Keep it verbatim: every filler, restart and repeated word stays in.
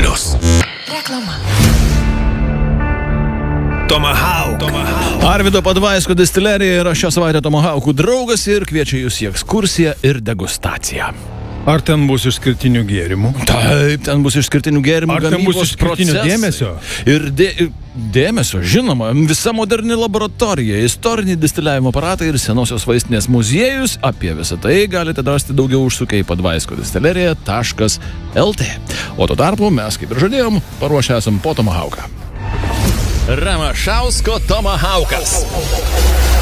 plius. Reklama. Tomahawk. Tomahawk. Arvydo Padvaisko distilerija yra šią savaitę Tomahawkų draugas ir kviečia jūs į ekskursiją ir degustaciją. Ar ten bus išskirtinių gėrimų? Taip, ten bus išskirtinių gėrimų, Ar ten bus gamybos išskirtinio procesai. dėmesio? Ir dė, dėmesio, žinoma, visa moderni laboratorija, istoriniai distiliavimo aparatai ir senosios vaistinės muziejus. Apie visą tai galite rasti daugiau užsukę į padvaisko distileriją taškas el tė. O tuo tarpu mes, kaip ir žadėjom, paruošę esam po Tomahawką. Ramašausko Tomahawkas.